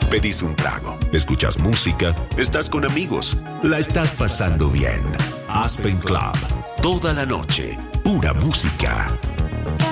Pedís un trago, escuchas música, estás con amigos, la estás pasando bien. Aspen Club, toda la noche, pura música.